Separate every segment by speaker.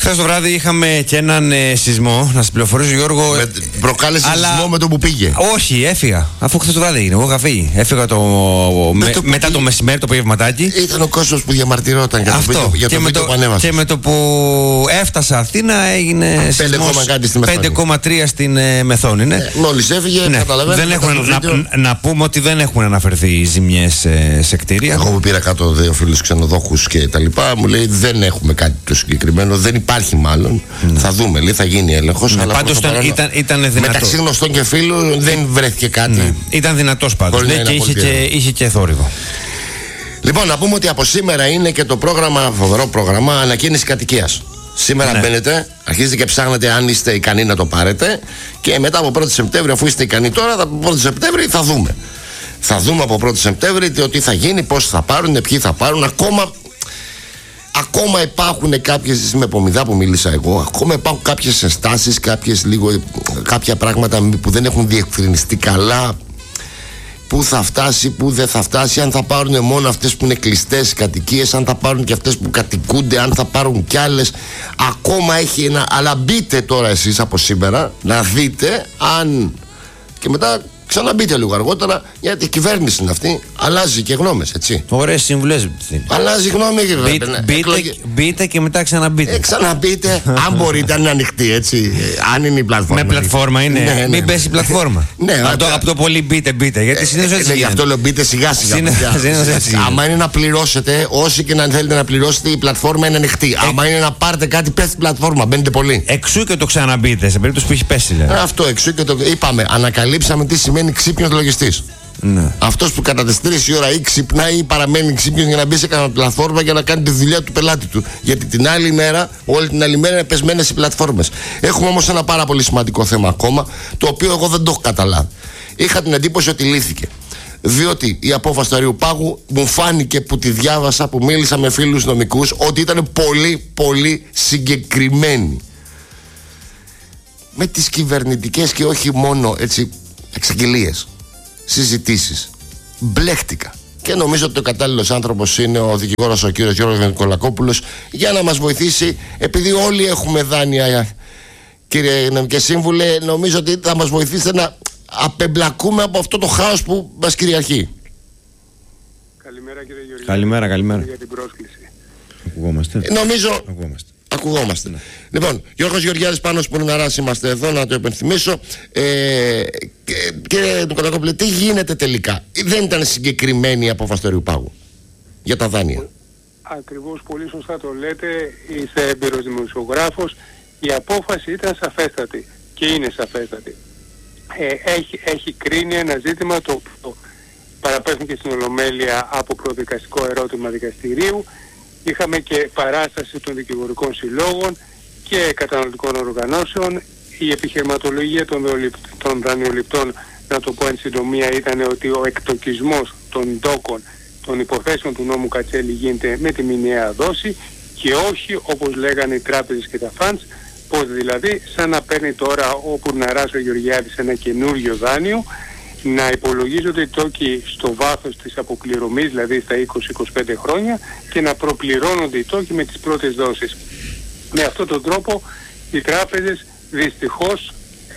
Speaker 1: Χθες το βράδυ είχαμε και έναν σεισμό, να σας πληροφορήσω, Γιώργο.
Speaker 2: Προκάλεσε σεισμό με το που πήγε.
Speaker 1: Όχι, έφυγα. Αφού χθες το βράδυ έγινε. Εγώ είχα φύγει. Έφυγα μετά το μεσημέρι, το απογευματάκι.
Speaker 2: Ήταν ο κόσμος που διαμαρτυρόταν για το βίντεο που ανέβασε. Και
Speaker 1: με το που έφτασα Αθήνα έγινε 5,3 στην Μεθόνη.
Speaker 2: Μόλις έφυγε, καταλαβαίνετε.
Speaker 1: Να πούμε ότι δεν έχουν αναφερθεί ζημιές σε κτίρια.
Speaker 2: Εγώ που πήρα κάτω 2 φίλους ξενοδόχους και τα λοιπά, μου λέει δεν έχουμε κάτι το συγκεκριμένο, δεν υπάρχει μάλλον. Θα δούμε, λέει, θα γίνει έλεγχος.
Speaker 1: Πάντως ήταν δυνατό.
Speaker 2: Μεταξύ γνωστών και φίλων δεν βρέθηκε κάτι.
Speaker 1: Ήταν δυνατός πάντως και είχε και θόρυβο.
Speaker 2: Λοιπόν, να πούμε ότι από σήμερα είναι και το πρόγραμμα, φοβερό πρόγραμμα, ανακαίνιση κατοικίας. Σήμερα μπαίνετε, αρχίζετε και ψάχνετε αν είστε ικανοί να το πάρετε. Και μετά από 1η Σεπτέμβρη, αφού είστε ικανοί τώρα, από 1η Σεπτέμβρη θα δούμε. Θα δούμε από 1η Σεπτέμβρη τι θα γίνει, πώς θα πάρουν, ποιοι θα πάρουν. Ακόμα υπάρχουν κάποιες, με πομιδά που μίλησα εγώ, ακόμα υπάρχουν κάποιες ενστάσεις, κάποια πράγματα που δεν έχουν διευκρινιστεί καλά. Πού θα φτάσει, πού δεν θα φτάσει, αν θα πάρουν μόνο αυτές που είναι κλειστές κατοικίες, αν θα πάρουν και αυτές που κατοικούνται, αν θα πάρουν κι άλλες. Ακόμα έχει ένα. Αλλά μπείτε τώρα εσείς από σήμερα να δείτε αν. Και μετά ξαναμπείτε λίγο αργότερα, γιατί η κυβέρνηση είναι αυτή, αλλάζει και γνώμες, έτσι.
Speaker 1: Ωραίες συμβουλές.
Speaker 2: Αλλάζει γνώμη,
Speaker 1: μπείτε και μετά ξαναμπείτε.
Speaker 2: Ξαναμπείτε, αν μπορείτε, αν είναι ανοιχτή, έτσι. Αν είναι η πλατφόρμα.
Speaker 1: Με πλατφόρμα είναι.
Speaker 2: Ναι.
Speaker 1: Μην πέσει η πλατφόρμα. Από το πολύ μπείτε. Γιατί συνήθως έτσι.
Speaker 2: Γι' αυτό λέω μπείτε σιγά σιγά. Άμα είναι να πληρώσετε, όσοι και να θέλετε να πληρώσετε, η πλατφόρμα είναι ανοιχτή. Άμα είναι να πάρετε κάτι, πέφτει η πλατφόρμα. Μπαίνετε πολύ.
Speaker 1: Εξού και το ξαναμπείτε, σε περίπτωση που έχει πέσει.
Speaker 2: Αυτό εξού και το. Είπαμε, ανακαλύψαμε τι σημαίνει ξύπνιος λογιστής.
Speaker 1: Ναι.
Speaker 2: Αυτός που κατά τις 3 η ώρα ή ξυπνάει ή παραμένει ξύπνιος για να μπει σε κανένα πλατφόρμα για να κάνει τη δουλειά του πελάτη του. Γιατί την άλλη μέρα, όλη την άλλη μέρα είναι πεσμένες οι πλατφόρμες. Έχουμε όμως ένα πάρα πολύ σημαντικό θέμα ακόμα, το οποίο εγώ δεν το έχω καταλάβει. Είχα την εντύπωση ότι λύθηκε. Διότι η απόφαση του Αριουπάγου μου φάνηκε που τη διάβασα, που μίλησα με φίλους νομικούς, ότι ήταν πολύ πολύ συγκεκριμένη. Με τις κυβερνητικές και όχι μόνο έτσι εξαγγελίες, συζητήσεις. Μπλέχτηκα. Και νομίζω ότι ο κατάλληλος άνθρωπος είναι ο δικηγόρος ο κύριος Γιώργος Νικολακόπουλος για να μας βοηθήσει, επειδή όλοι έχουμε δάνεια, κύριε νομικέ σύμβουλε, νομίζω ότι θα μας βοηθήσετε να απεμπλακούμε από αυτό το χάος που μας κυριαρχεί.
Speaker 3: Καλημέρα κύριε Γεωργίου.
Speaker 1: Καλημέρα.
Speaker 3: Για την πρόσκληση.
Speaker 1: Ακουγόμαστε.
Speaker 2: Νομίζω... Ακουγόμαστε. Ναι. Λοιπόν, Γιώργος Γεωργιάδης Πάνος Πολυναράς είμαστε εδώ, να το υπενθυμίσω. Και του Κολακόπουλε, τι γίνεται τελικά? Δεν ήταν συγκεκριμένη η απόφαση του Αριουπάγου για τα δάνεια.
Speaker 3: Ακριβώς, πολύ σωστά το λέτε. Είστε έμπειρος δημοσιογράφος. Η απόφαση ήταν σαφέστατη και είναι σαφέστατη. Έχει κρίνει ένα ζήτημα το οποίο παραπέφτει και στην Ολομέλεια από προδικαστικό ερώτημα δικαστηρίου. Είχαμε και παράσταση των δικηγορικών συλλόγων και καταναλωτικών οργανώσεων. Η επιχειρηματολογία των δανειοληπτών, να το πω εν συντομία, ήταν ότι ο εκτοκισμός των ντόκων των υποθέσεων του νόμου Κατσέλη γίνεται με τη μηνιαία δόση και όχι όπως λέγανε οι τράπεζες και τα φαντς, πως δηλαδή σαν να παίρνει τώρα ο Πουρναράς ο Γεωργιάδης ένα καινούριο δάνειο, να υπολογίζονται οι τόκοι στο βάθος της αποπληρωμής, δηλαδή στα 20-25 χρόνια, και να προπληρώνονται οι τόκοι με τις πρώτες δόσεις. Με αυτόν τον τρόπο οι τράπεζες δυστυχώς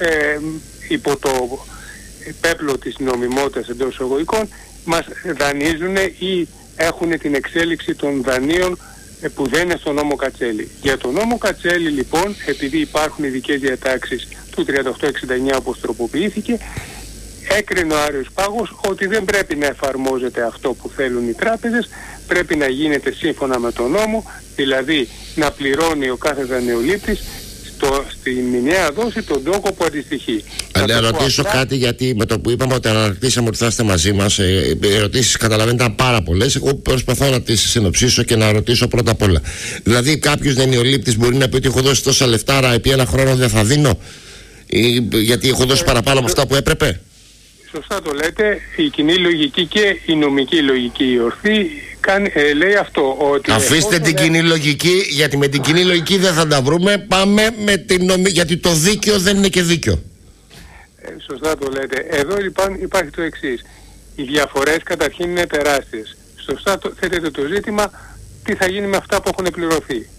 Speaker 3: υπό το πέπλο της νομιμότητας εντός εισαγωγικών μας δανείζουν ή έχουν την εξέλιξη των δανείων που δεν είναι στο νόμο Κατσέλη. Για τον νόμο Κατσέλη λοιπόν, επειδή υπάρχουν ειδικές διατάξεις του 3869 όπως τροποποιήθηκε, έκρινε ο Άριος Πάγος ότι δεν πρέπει να εφαρμόζεται αυτό που θέλουν οι τράπεζες, πρέπει να γίνεται σύμφωνα με τον νόμο, δηλαδή να πληρώνει ο κάθε δανειολήπτης στη μηνιαία δόση τον τόκο που αντιστοιχεί.
Speaker 2: Να ρωτήσω κάτι, γιατί με το που είπαμε ότι αναρτήσαμε ότι θα είστε μαζί μας, οι ερωτήσεις καταλαβαίνετε ήταν πάρα πολλές. Εγώ προσπαθώ να τις συνοψίσω και να ρωτήσω πρώτα απ' όλα. Δηλαδή κάποιος δανειολήπτης μπορεί να πει ότι έχω δώσει τόσα λεφτά, άρα επί ένα χρόνο δεν θα δίνω, γιατί έχω δώσει παραπάνω από αυτά που έπρεπε?
Speaker 3: Σωστά το λέτε. Η κοινή λογική και η νομική λογική η ορθή λέει αυτό, ότι
Speaker 2: αφήστε την κοινή λογική, γιατί με την κοινή λογική δεν θα τα βρούμε. Πάμε με την γιατί το δίκαιο δεν είναι και δίκαιο.
Speaker 3: Σωστά το λέτε. Εδώ λοιπόν υπάρχει το εξής. Οι διαφορές καταρχήν είναι τεράστιες. Σωστά θέτεται το ζήτημα τι θα γίνει με αυτά που έχουν πληρωθεί.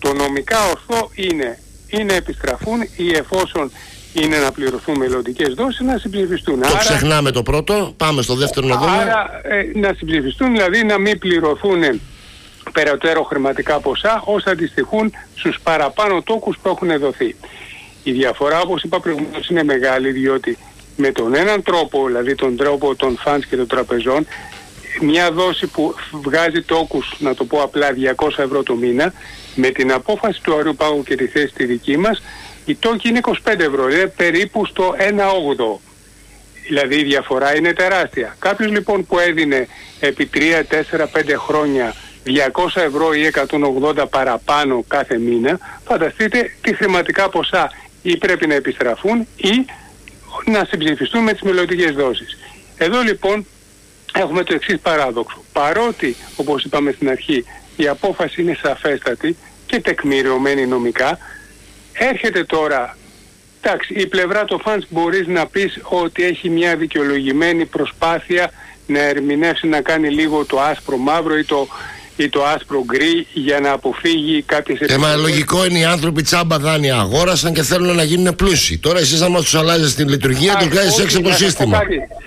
Speaker 3: Το νομικά ορθό είναι να επιστραφούν ή εφόσον είναι να πληρωθούν μελλοντικές δόσεις να συμψηφιστούν.
Speaker 2: Το ξεχνάμε το πρώτο, πάμε στο δεύτερο να δούμε.
Speaker 3: Άρα να συμψηφιστούν, δηλαδή να μην πληρωθούν περαιτέρω χρηματικά ποσά όσα αντιστοιχούν στους παραπάνω τόκους που έχουν δοθεί. Η διαφορά, όπως είπα προηγουμένως, είναι μεγάλη, διότι με τον έναν τρόπο, δηλαδή τον τρόπο των funds και των τραπεζών, μια δόση που βγάζει τόκους, να το πω απλά, 200 ευρώ το μήνα, με την απόφαση του Αριού Πάγου και τη θέση τη δική μας, η τόκη είναι 25 ευρώ, είναι περίπου στο 1,8. Δηλαδή η διαφορά είναι τεράστια. Κάποιος λοιπόν που έδινε επί 3, 4, 5 χρόνια 200 ευρώ ή 180 παραπάνω κάθε μήνα, φανταστείτε τι χρηματικά ποσά ή πρέπει να επιστραφούν ή να συμψηφιστούν με τις μελλοντικές δόσεις. Εδώ λοιπόν έχουμε το εξής παράδοξο. Παρότι, όπως είπαμε στην αρχή, η απόφαση είναι σαφέστατη και τεκμηριωμένη νομικά, έρχεται τώρα, εντάξει, η πλευρά των funds μπορείς να πεις ότι έχει μια δικαιολογημένη προσπάθεια να ερμηνεύσει, να κάνει λίγο το άσπρο μαύρο ή το άσπρο γκρι για να αποφύγει κάποιες επιλογές.
Speaker 2: Μα λογικό είναι οι άνθρωποι τσάμπα δάνεια αγόρασαν και θέλουν να γίνουν πλούσιοι. Τώρα εσείς άμα τους αλλάζεις την λειτουργία, τους βγάζεις έξω από το σύστημα.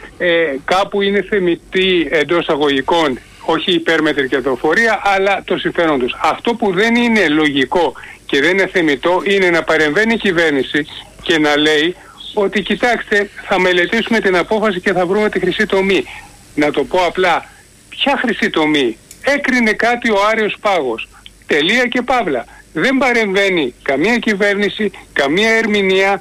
Speaker 3: Κάπου είναι θεμητή εντός αγωγικών, όχι υπέρμετρη κερδοφορία, αλλά το συμφέρον τους. Αυτό που δεν είναι λογικό και δεν είναι θεμιτό είναι να παρεμβαίνει η κυβέρνηση και να λέει ότι κοιτάξτε, θα μελετήσουμε την απόφαση και θα βρούμε τη χρυσή τομή. Να το πω απλά, ποια χρυσή τομή? Έκρινε κάτι ο Άριος Πάγος. Τελεία και παύλα. Δεν παρεμβαίνει καμία κυβέρνηση, καμία ερμηνεία.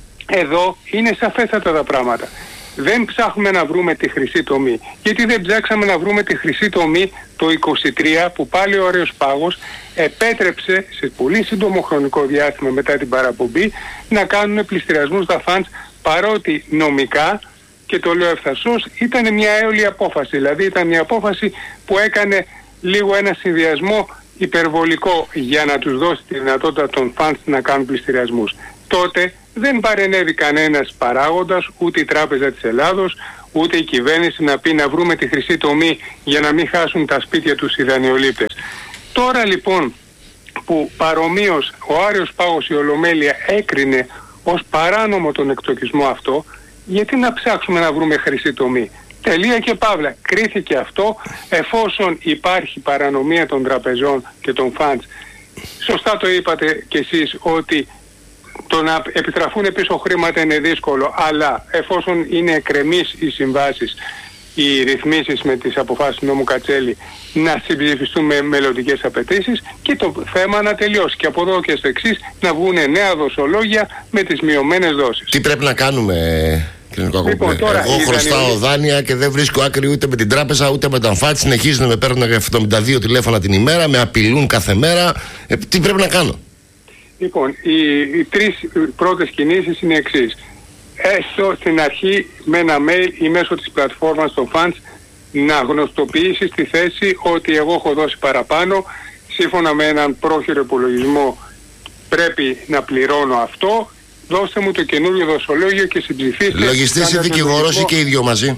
Speaker 3: Εδώ είναι σαφέστατα τα πράγματα. Δεν ψάχνουμε να βρούμε τη χρυσή τομή. Γιατί δεν ψάξαμε να βρούμε τη χρυσή τομή το 23 που πάλι ο Άριος Πάγος επέτρεψε σε πολύ σύντομο χρονικό διάστημα μετά την παραπομπή να κάνουν πληστηριασμούς στα funds, παρότι νομικά, και το λέω ευθαρσώς, ήταν μια έολη απόφαση. Δηλαδή ήταν μια απόφαση που έκανε λίγο ένα συνδυασμό υπερβολικό για να τους δώσει τη δυνατότητα των funds να κάνουν πληστηριασμούς. Τότε δεν παρενέβη κανένας παράγοντας, ούτε η Τράπεζα της Ελλάδος, ούτε η κυβέρνηση να πει να βρούμε τη χρυσή τομή για να μην χάσουν τα σπίτια τους οι δανειολήπτες. Τώρα λοιπόν που παρομοίως ο Άριος Πάγος, η Ολομέλεια, έκρινε ως παράνομο τον εκτοκισμό αυτό, γιατί να ψάξουμε να βρούμε χρυσή τομή? Τελεία και παύλα. Κρίθηκε αυτό, εφόσον υπάρχει παρανομία των τραπεζών και των funds. Σωστά το είπατε κι εσείς ότι το να επιστραφούν πίσω χρήματα είναι δύσκολο, αλλά εφόσον είναι εκκρεμείς οι συμβάσεις, οι ρυθμίσεις με τις αποφάσεις του νόμου Κατσέλη, να συμψηφιστούν με μελλοντικές απαιτήσεις και το θέμα να τελειώσει. Και από εδώ και στο εξής να βγουν νέα δοσολόγια με τις μειωμένες δόσεις.
Speaker 2: Τι πρέπει να κάνουμε, κύριε Νικολακόπουλε? Εγώ χρωστάω δάνεια και δεν βρίσκω άκρη ούτε με την τράπεζα ούτε με τα φάτ. Συνεχίζουν να με παίρνουν 72 τηλέφωνα την ημέρα, με απειλούν κάθε μέρα. Τι πρέπει να κάνω?
Speaker 3: Λοιπόν, οι τρεις πρώτες κινήσεις είναι εξής. Έστω στην αρχή με ένα mail ή μέσω της πλατφόρμας των funds να γνωστοποιήσεις τη θέση ότι εγώ έχω δώσει παραπάνω, σύμφωνα με έναν πρόχειρο υπολογισμό πρέπει να πληρώνω αυτό, δώστε μου το καινούριο δοσολόγιο και συμψηφίστε.
Speaker 2: Λογιστής ή δικηγόρος ή και οι δύο μαζί?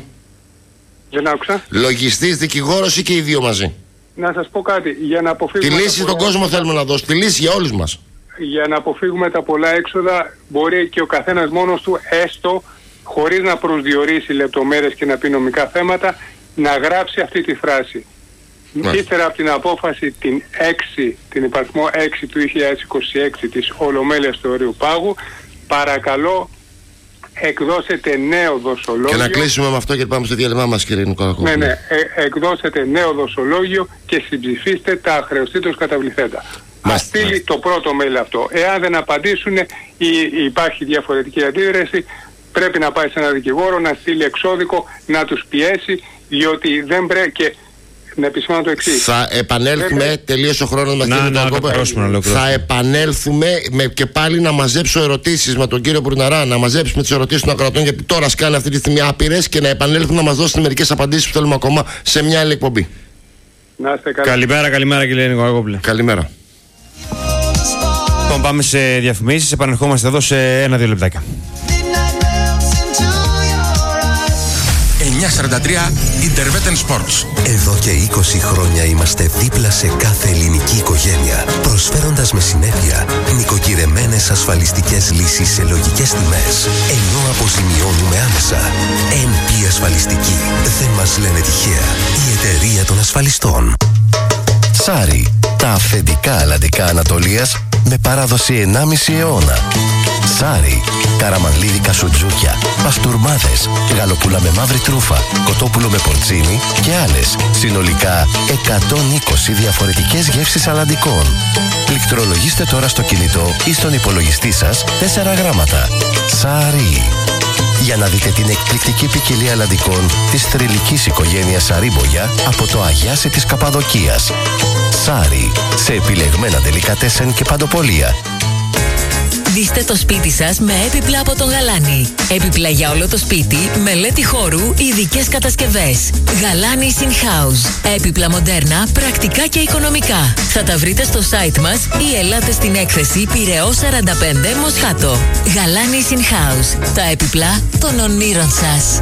Speaker 3: Δεν άκουσα.
Speaker 2: Λογιστής, δικηγόρος ή και οι δύο μαζί?
Speaker 3: Να σας πω κάτι, για να αποφύγουμε...
Speaker 2: Τη λύση στον κόσμο θέλουμε να δώσουμε, τη λύση για όλους μας.
Speaker 3: Για να αποφύγουμε τα πολλά έξοδα, μπορεί και ο καθένας μόνος του, έστω χωρίς να προσδιορίσει λεπτομέρειες και να πει νομικά θέματα, να γράψει αυτή τη φράση. Ύστερα από την απόφαση την υπαριθμό 6 του 2026 της Ολομέλειας του Αριού Πάγου, παρακαλώ εκδώσετε νέο δοσολόγιο. Και
Speaker 2: να κλείσουμε με αυτό γιατί πάμε στο διάλειμμα μας, κύριε Νικολακόπουλε.
Speaker 3: Ναι, εκδώσετε νέο δοσολόγιο και συμψηφίστε τα αχρεωστήτως καταβληθέντα. Να στείλει το πρώτο mail αυτό. Εάν δεν απαντήσουν ή υπάρχει διαφορετική αντίδραση, πρέπει να πάει σε έναν δικηγόρο, να στείλει εξώδικο, να τους πιέσει, διότι δεν πρέπει. Και να επισημάνω το εξής. Θα
Speaker 2: επανέλθουμε, τελείωσε ο χρόνος μας, κύριε Νικολακόπουλε. Θα επανέλθουμε και πάλι να μαζέψω ερωτήσεις με τον κύριο Μπουρναρά, να μαζέψουμε τις ερωτήσεις των ακροατών, γιατί τώρα σκάνε αυτή τη στιγμή άπειρες, και να επανέλθουμε να μας δώσετε μερικές απαντήσεις που θέλουμε ακόμα σε μια άλλη εκπομπή.
Speaker 3: Να είστε καλά.
Speaker 1: Καλημέρα κύριε Νικολακόπουλε.
Speaker 2: Καλημέρα.
Speaker 1: Λοιπόν, πάμε σε διαφημίσεις, επανερχόμαστε εδώ σε 1-2 λεπτάκια.
Speaker 4: 9:43 Interveten Sports.
Speaker 5: Εδώ και 20 χρόνια είμαστε δίπλα σε κάθε ελληνική οικογένεια, προσφέροντας με συνέπεια νοικοκυρεμένες ασφαλιστικές λύσεις σε λογικές τιμές, ενώ αποζημιώνουμε άμεσα. NP Ασφαλιστική. Δεν μας λένε τυχαία. Η εταιρεία των ασφαλιστών.
Speaker 6: Σάρι. Τα αυθεντικά αλλαντικά Ανατολίας με παράδοση 1,5 αιώνα. Σάρι. Καραμανλίδικα σουτζούκια, παστούρμάδες, γαλοπούλα με μαύρη τρούφα, κοτόπουλο με πορτσίνι και άλλες. Συνολικά 120 διαφορετικές γεύσεις αλλαντικών. Πληκτρολογήστε τώρα στο κινητό ή στον υπολογιστή σας 4 γράμματα. Σάρι. Για να δείτε την εκπληκτική ποικιλία αλλαντικών της θρυλικής οικογένειας Σαρίμπογια από το Αγιάσι της Καπαδοκίας. Σάρι. Σε επιλεγμένα ντελικατέσεν και παντοπολία.
Speaker 7: Δείστε το σπίτι σας με έπιπλα από τον Γαλάνη. Έπιπλα για όλο το σπίτι, μελέτη χώρου, ειδικές κατασκευές. Γαλάνη In House. Έπιπλα μοντέρνα, πρακτικά και οικονομικά. Θα τα βρείτε στο site μας ή ελάτε στην έκθεση Πειραιώς 45 Μοσχάτο. Γαλάνη In House. Τα έπιπλα των ονείρων σας.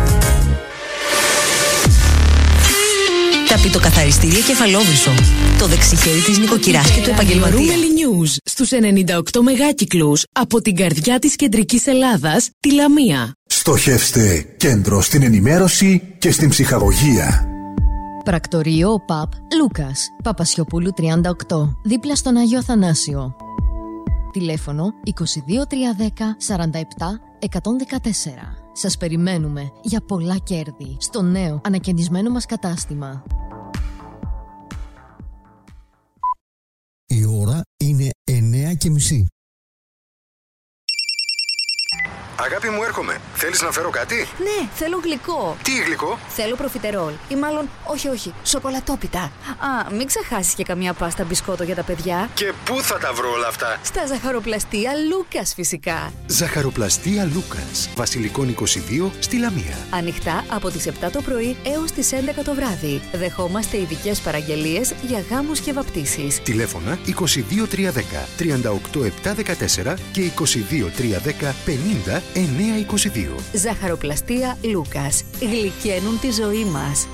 Speaker 7: Ταπητοκαθαριστήρια Κεφαλόβρυσο. Το δεξιχέρι της νοικοκυράς και του επαγγελματία.
Speaker 8: Ρούμελι News στους 98 μεγάκυκλους από την καρδιά της κεντρικής Ελλάδας, τη Λαμία.
Speaker 9: Στοχεύστε κέντρο στην ενημέρωση και στην ψυχαγωγία.
Speaker 10: Πρακτορείο ΠΑΠ Λούκας, Παπασιοπούλου 38, δίπλα στον Άγιο Αθανάσιο. Τηλέφωνο 22310 47 114. Σας περιμένουμε για πολλά κέρδη στο νέο ανακαινισμένο μας κατάστημα.
Speaker 11: Η ώρα είναι 9:30.
Speaker 12: Αγάπη μου, έρχομαι. Θέλεις να φέρω κάτι?
Speaker 13: Ναι, θέλω γλυκό.
Speaker 12: Τι γλυκό?
Speaker 13: Θέλω προφιτερόλ. Ή μάλλον, όχι, σοκολατόπιτα. Α, μην ξεχάσεις και καμία πάστα μπισκότο για τα παιδιά.
Speaker 12: Και πού θα τα βρω όλα αυτά?
Speaker 13: Στα ζαχαροπλαστεία Λούκας, φυσικά.
Speaker 14: Ζαχαροπλαστεία Λούκας, Βασιλικών 22, στη Λαμία.
Speaker 13: Ανοιχτά από τις 7 το πρωί έως τις 11 το βράδυ. Δεχόμαστε ειδικές παραγγελίες για γάμους και βαπτίσεις.
Speaker 14: Τηλέφωνα 22310 38714 και 22310 50 922.
Speaker 13: Ζαχαροπλαστεία Λούκας. Γλυκαίνουν τη ζωή μας.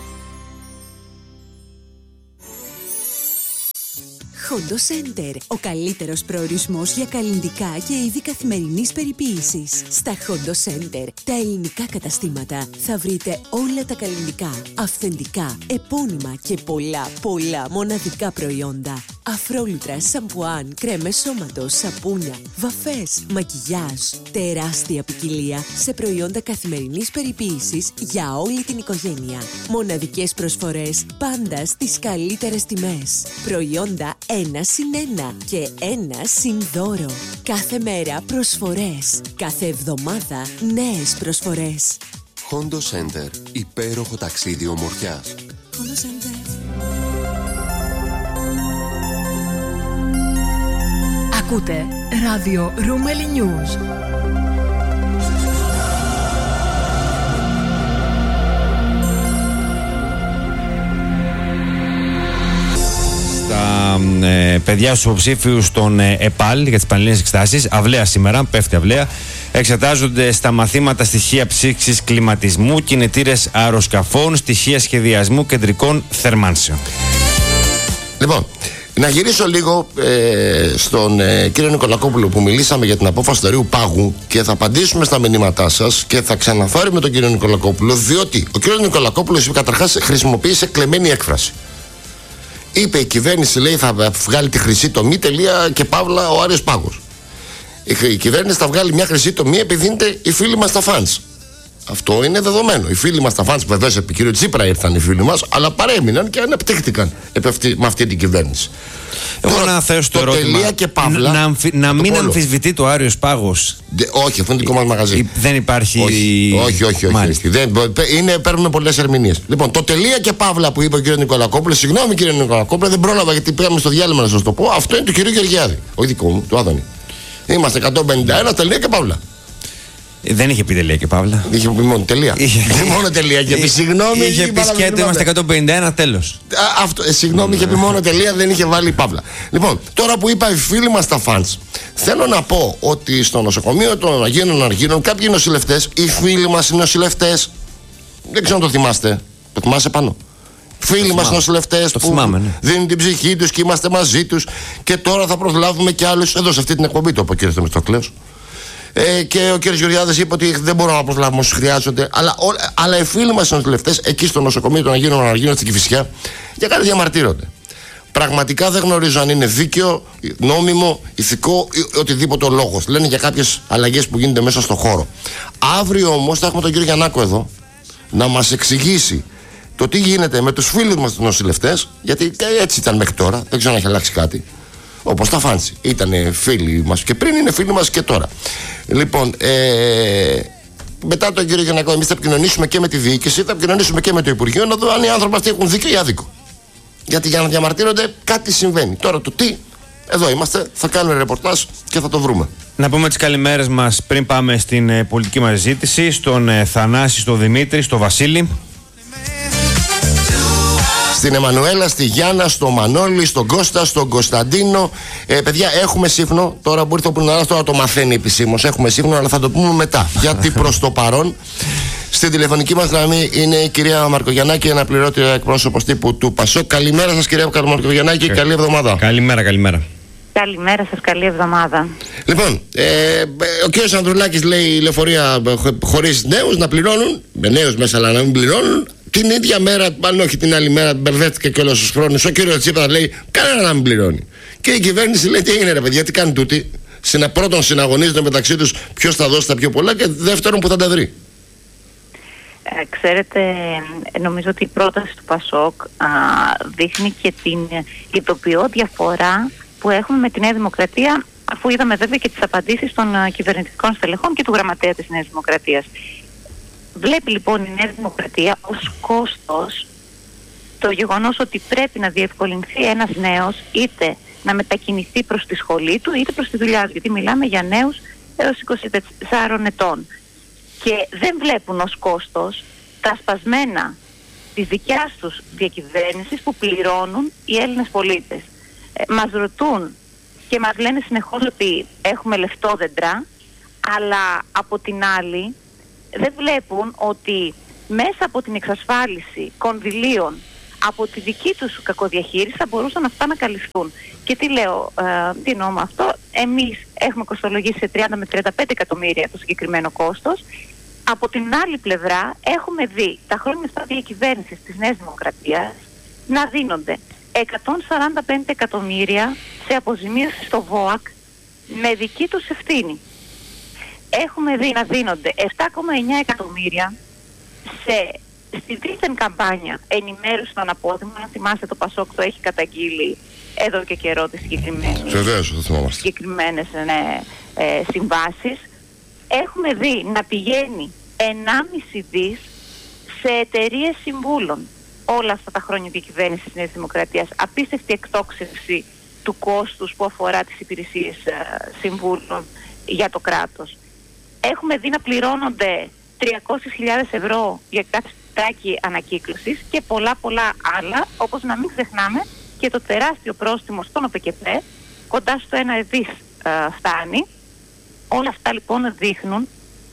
Speaker 15: Hondo Center. Ο καλύτερος προορισμός για καλλυντικά και είδη καθημερινής περιποίησης. Στα Hondo Center, τα ελληνικά καταστήματα, θα βρείτε όλα τα καλλυντικά, αυθεντικά, επώνυμα και πολλά μοναδικά προϊόντα. Αφρόλουτρα, σαμπουάν, κρέμες σώματος, σαπούνια, βαφές, μακιγιάζ. Τεράστια ποικιλία σε προϊόντα καθημερινής περιποίησης για όλη την οικογένεια. Μοναδικές προσφορές πάντα στις καλύτερες τιμές. Προϊόντα 1+1 και 1+δώρο. Κάθε μέρα προσφορές. Κάθε εβδομάδα νέες προσφορές.
Speaker 16: Hondo Center. Υπέροχο ταξίδι ομορφιάς.
Speaker 15: Hondo Center.
Speaker 8: Ακούτε ράδιο Ρούμελι News.
Speaker 1: Στα παιδιά στους υποψήφιους των ΕΠΑΛ για τις Πανελλήνιες Εξετάσεις, αυλαία σήμερα, πέφτει αυλαία, εξετάζονται στα μαθήματα στοιχεία ψήξης κλιματισμού, κινητήρες αεροσκαφών, στοιχεία σχεδιασμού κεντρικών θερμάνσεων.
Speaker 2: Λοιπόν, να γυρίσω λίγο στον κύριο Νικολακόπουλο που μιλήσαμε για την απόφαση του Αερίου Πάγου και θα απαντήσουμε στα μηνύματά σας και θα ξαναφέρουμε τον κύριο Νικολακόπουλο, διότι ο κύριος Νικολακόπουλος καταρχάς χρησιμοποίησε κλεμμένη έκφραση. Είπε η κυβέρνηση, λέει, θα βγάλει τη χρυσή τομή, τελεία και παύλα ο Άριος Πάγος. Η κυβέρνηση θα βγάλει μια χρυσή τομή επειδή είναι οι φίλοι μας τα φανς. Αυτό είναι δεδομένο. Οι φίλοι μας τα φανς, βεβαίως επί κύριο Τσίπρα ήρθαν οι φίλοι μας, αλλά παρέμειναν και αναπτύχθηκαν με αυτή την κυβέρνηση.
Speaker 1: Εγώ να θέσω το ερώτημα,
Speaker 2: και παύλα,
Speaker 1: να μην αμφισβητεί το Άριος Πάγος.
Speaker 2: Όχι, αυτό είναι δικό μας μαγαζί.
Speaker 1: Δεν υπάρχει.
Speaker 2: Όχι. Παίρνουμε πολλές ερμηνείες. Λοιπόν, το τελεία και παύλα που είπε ο κ. Νικολακόπουλος, συγγνώμη κύριε Νικολακόπουλο, δεν πρόλαβα γιατί πήγαμε στο διάλειμμα να σας το πω. Αυτό είναι του κ. Γεωργιάδη. Όχι δικό μου, του Άδωνη. Είμαστε 151, τελεία και παύλα.
Speaker 1: Δεν είχε πει τελεία και παύλα.
Speaker 2: Είχε πει μόνο τελεία. Μόνο τελεία και πει συγγνώμη.
Speaker 1: Είχε πει σκέτο, είμαστε 151, τέλος.
Speaker 2: Συγγνώμη, είχε πει μόνο τελεία, δεν είχε βάλει παύλα. Λοιπόν, τώρα που είπα οι φίλοι μας τα φανς, θέλω να πω ότι στο νοσοκομείο των Αγίων Αργύρων κάποιοι νοσηλευτές, οι φίλοι μας οι νοσηλευτές, δεν ξέρω αν το θυμάστε, Το θυμάσαι πάνω? Φίλοι μας νοσηλευτές που δίνουν την ψυχή τους και είμαστε μαζί τους. Και τώρα θα προσλάβουμε και άλλους. Εδώ σε αυτή την εκπομπή το είπε ο κ. Θεμιστοκλέος. Και ο κ. Γεωργιάδης είπε ότι δεν μπορούμε να προσλάβουμε όσους χρειάζονται. Αλλά οι φίλοι μας νοσηλευτές εκεί στο νοσοκομείο των Αγίων Αναργύρων στην Κηφισιά για κάτι διαμαρτύρονται. Πραγματικά δεν γνωρίζω αν είναι δίκαιο, νόμιμο, ηθικό ή οτιδήποτε λόγος. Λένε για κάποιες αλλαγές που γίνονται μέσα στο χώρο. Αύριο όμως θα έχουμε τον κύριο Γιαννάκο εδώ να μας εξηγήσει το τι γίνεται με τους φίλους μας τους νοσηλευτές, γιατί έτσι ήταν μέχρι τώρα, δεν ξέρω αν έχει αλλάξει κάτι. Όπως τα Φάνση. Ήταν φίλοι μας και πριν, είναι φίλοι μας και τώρα. Λοιπόν, μετά τον κύριο Γιαννάκο, εμείς θα επικοινωνήσουμε και με τη διοίκηση, θα επικοινωνήσουμε και με το Υπουργείο, να δούμε αν οι άνθρωποι αυτοί έχουν δίκιο ή άδικο. Γιατί για να διαμαρτύρονται κάτι συμβαίνει. Τώρα το τι, εδώ είμαστε, θα κάνουμε ρεπορτάζ και θα το βρούμε.
Speaker 1: Να πούμε τις καλημέρες μας πριν πάμε στην πολιτική μας συζήτηση, στον Θανάση, στον Δημήτρη, στον Βασίλη.
Speaker 2: Στην Εμμανουέλα, στη Γιάννα, στο Μανώλη, στον Κώστα, στον Κωνσταντίνο. Παιδιά, έχουμε σύμφωνο. Τώρα μπορεί το Πουναράς τώρα το μαθαίνει επισήμως. Έχουμε σύμφωνο, αλλά θα το πούμε μετά. Γιατί προς το παρόν, στην τηλεφωνική μας γραμμή είναι η κυρία Μαρκογιαννάκη, αναπληρώτρια εκπρόσωπος τύπου του ΠΑΣΟΚ. Καλημέρα σας, κυρία Μαρκογιαννάκη, καλή εβδομάδα.
Speaker 1: Καλημέρα.
Speaker 4: Καλημέρα σας, καλή εβδομάδα.
Speaker 2: Λοιπόν, ο κύριος Ανδρουλάκης λέει η λεωφορεία χωρίς νέους να πληρώνουν, με νέους μέσα αλλά να μην πληρώνουν. Την ίδια μέρα, αν όχι την άλλη μέρα, μπερδεύτηκε και όλος τους χρόνους. Ο κύριος Τσίπρας λέει κανένα να μην πληρώνει. Και η κυβέρνηση λέει τι έγινε ρε παιδιά, τι κάνουν τούτοι? Πρώτον συναγωνίζονται μεταξύ τους ποιος θα δώσει τα πιο πολλά και δεύτερον που θα τα βρει.
Speaker 4: Ξέρετε, νομίζω ότι η πρόταση του ΠΑΣΟΚ δείχνει και την ηθοποιό διαφορά που έχουμε με τη Νέα Δημοκρατία, αφού είδαμε βέβαια και τις απαντήσεις των κυβερνητικών στελεχών και του γραμματέα της Νέας Δημοκρατίας. Βλέπει λοιπόν η Νέα Δημοκρατία ως κόστος το γεγονός ότι πρέπει να διευκολυνθεί ένας νέος είτε να μετακινηθεί προς τη σχολή του είτε προς τη δουλειά του, γιατί μιλάμε για νέους έως 24 ετών. Και δεν βλέπουν ως κόστος τα σπασμένα της δικιάς τους διακυβέρνησης που πληρώνουν οι Έλληνες πολίτες. Μας ρωτούν και μας λένε συνεχώς ότι έχουμε λεφτόδεντρα, αλλά από την άλλη δεν βλέπουν ότι μέσα από την εξασφάλιση κονδυλίων από τη δική τους κακοδιαχείριση θα μπορούσαν αυτά να καλυφθούν. Και τι λέω, τι εννοώ με αυτό? Εμείς έχουμε κοστολογήσει σε 30 με 35 εκατομμύρια το συγκεκριμένο κόστος. Από την άλλη πλευρά έχουμε δει τα χρόνια αυτά διακυβέρνησης της Νέας Δημοκρατίας να δίνονται 145 εκατομμύρια σε αποζημίωση στο ΒΟΑΚ με δική τους ευθύνη. Έχουμε δει να δίνονται 7,9 εκατομμύρια στη δίθεν καμπάνια ενημέρωση των απόδημων. Αν θυμάστε, το ΠΑΣΟΚ το έχει καταγγείλει εδώ και καιρό τις συγκεκριμένες συμβάσεις. Έχουμε δει να πηγαίνει 1,5 δις σε εταιρείες συμβούλων όλα αυτά τα χρόνια διακυβέρνησης της Νέας Δημοκρατίας. Απίστευτη εκτόξευση του κόστους που αφορά τις υπηρεσίες συμβούλων για το κράτος. Έχουμε δει να πληρώνονται 300.000 ευρώ για κάθε σπιτάκι ανακύκλωσης και πολλά άλλα, όπως να μην ξεχνάμε και το τεράστιο πρόστιμο στον ΟΠΕΚΕΠΕ, κοντά στο 1 δις φτάνει. Όλα αυτά λοιπόν δείχνουν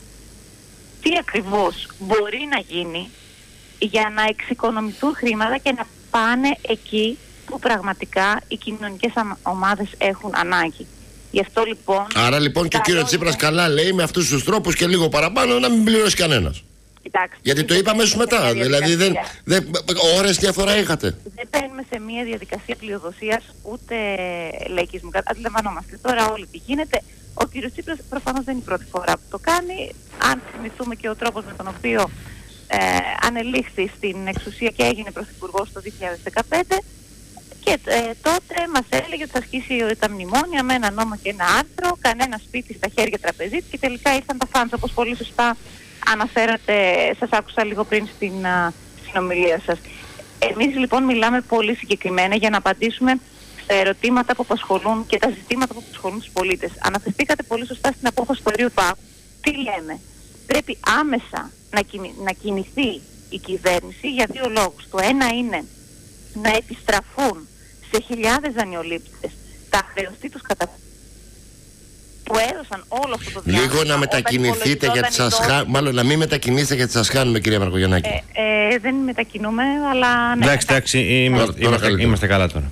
Speaker 4: τι ακριβώς μπορεί να γίνει για να εξοικονομηθούν χρήματα και να πάνε εκεί που πραγματικά οι κοινωνικές ομάδες έχουν ανάγκη. Γι' αυτό λοιπόν...
Speaker 2: Άρα λοιπόν και ο κύριος Τσίπρας καλά λέει με αυτούς τους τρόπους και λίγο παραπάνω να μην πληρώσει κανένας.
Speaker 4: Κοιτάξτε,
Speaker 2: γιατί το είπαμε ίσως μετά, δηλαδή ώρες διαφορά είχατε.
Speaker 4: Δεν μπαίνουμε σε μια διαδικασία πλειοδοσίας ούτε λαϊκισμού. Αντιλαμβανόμαστε τώρα όλοι τι γίνεται. Ο κύριος Τσίπρας προφανώς δεν είναι η πρώτη φορά που το κάνει. Αν θυμηθούμε και ο τρόπος με τον οποίο ανελήχθη στην εξουσία και έγινε πρωθυπουργός το 2015 και τότε μας έλεγε ότι θα ασκήσει τα μνημόνια με ένα νόμο και ένα άρθρο, κανένα σπίτι στα χέρια τραπεζίτη και τελικά ήρθαν τα φάντσα, όπως πολύ σωστά αναφέρατε, σας άκουσα λίγο πριν στην ομιλία σας. Εμείς λοιπόν μιλάμε πολύ συγκεκριμένα για να απαντήσουμε στα ερωτήματα που απασχολούν και τα ζητήματα που απασχολούν τους πολίτες. Αναφερθήκατε πολύ σωστά στην απόφαση του ΡΙΟΠΑ. Τι λέμε? Πρέπει άμεσα να κινηθεί η κυβέρνηση για δύο λόγους. Το ένα είναι να επιστραφούν σε χιλιάδες δανειολήπτες τα χρεωστή τους που έδωσαν όλο αυτό το διάστημα.
Speaker 2: Λίγο να μετακινηθείτε γιατί σας μάλλον να μην μετακινήσετε γιατί σας χάνουμε, κυρία Μαρκογιαννάκη.
Speaker 4: Δεν μετακινούμε, αλλά ναι.
Speaker 1: Εντάξει, είμαστε καλά τώρα.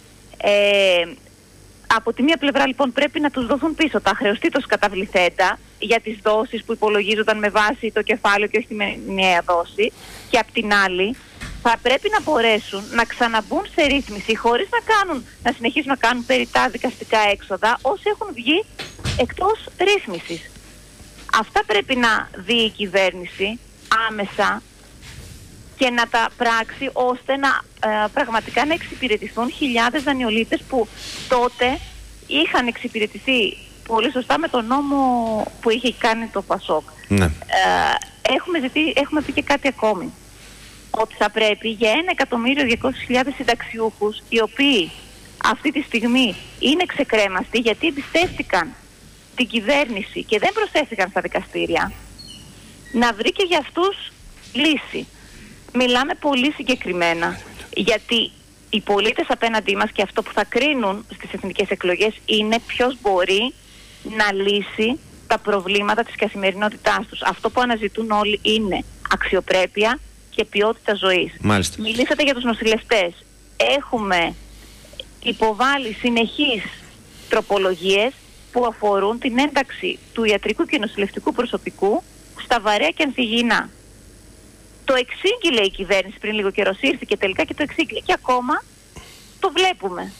Speaker 4: Από τη μία πλευρά λοιπόν πρέπει να τους δοθούν πίσω τα αχρεωστήτως καταβληθέντα για τις δόσεις που υπολογίζονταν με βάση το κεφάλαιο και όχι τη μηνιαία δόση, και απ' την άλλη θα πρέπει να μπορέσουν να ξαναμπούν σε ρύθμιση χωρίς να συνεχίσουν να κάνουν περιττά δικαστικά έξοδα όσοι έχουν βγει εκτός ρύθμισης. Αυτά πρέπει να δει η κυβέρνηση άμεσα και να τα πράξει ώστε να πραγματικά να εξυπηρετηθούν χιλιάδες δανειολήπτες που τότε είχαν εξυπηρετηθεί πολύ σωστά με τον νόμο που είχε κάνει το ΠΑΣΟΚ.
Speaker 1: Ναι.
Speaker 4: Έχουμε πει και κάτι ακόμη. Ότι θα πρέπει για 1.200.000 συνταξιούχους, οι οποίοι αυτή τη στιγμή είναι ξεκρέμαστοι γιατί εμπιστεύτηκαν την κυβέρνηση και δεν προσθέθηκαν στα δικαστήρια, να βρει και για αυτούς λύση. Μιλάμε πολύ συγκεκριμένα, γιατί οι πολίτες απέναντί μας και αυτό που θα κρίνουν στις εθνικές εκλογές είναι ποιος μπορεί να λύσει τα προβλήματα της καθημερινότητάς τους. Αυτό που αναζητούν όλοι είναι αξιοπρέπεια και ποιότητα ζωής.
Speaker 1: Μάλιστα.
Speaker 4: Μιλήσατε για τους νοσηλευτές. Έχουμε υποβάλει συνεχείς τροπολογίες που αφορούν την ένταξη του ιατρικού και νοσηλευτικού προσωπικού στα βαρέα και ανθυγιεινά. Το εξήγηλε η κυβέρνηση πριν λίγο καιρό, ήρθε τελικά και το εξήγηλε. Και ακόμα το βλέπουμε.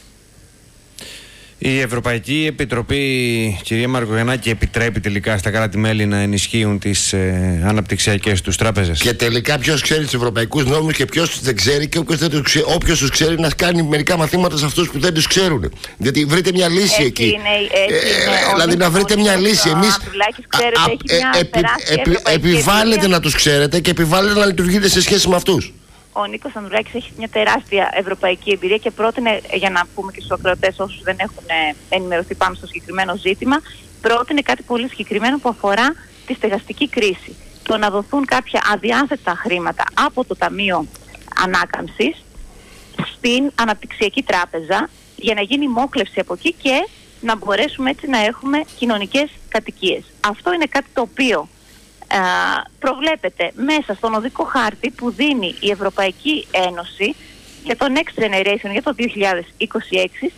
Speaker 1: Η Ευρωπαϊκή Επιτροπή, κυρία Μαρκογιαννάκη, επιτρέπει τελικά στα κράτη-μέλη να ενισχύουν τις αναπτυξιακές τους τράπεζες.
Speaker 2: Και τελικά ποιος ξέρει τους ευρωπαϊκούς νόμους και ποιος δεν ξέρει, και όποιος τους ξέρει να κάνει μερικά μαθήματα σε αυτούς που δεν τους ξέρουν. Γιατί βρείτε μια λύση εκεί. Δηλαδή να βρείτε μια λύση. Εμείς επιβάλλετε να τους ξέρετε και επιβάλλετε να λειτουργείτε σε σχέση με αυτούς.
Speaker 4: Ο Νίκος Ανδρουλάκης έχει μια τεράστια ευρωπαϊκή εμπειρία και πρότεινε, για να πούμε και στους ακροατές όσους δεν έχουν ενημερωθεί πάνω στο συγκεκριμένο ζήτημα, πρότεινε κάτι πολύ συγκεκριμένο που αφορά τη στεγαστική κρίση. Το να δοθούν κάποια αδιάθετα χρήματα από το Ταμείο Ανάκαμψης στην Αναπτυξιακή Τράπεζα για να γίνει μόχλευση από εκεί και να μπορέσουμε έτσι να έχουμε κοινωνικές κατοικίες. Αυτό είναι κάτι το οποίο προβλέπεται μέσα στον οδικό χάρτη που δίνει η Ευρωπαϊκή Ένωση για το Next Generation για το 2026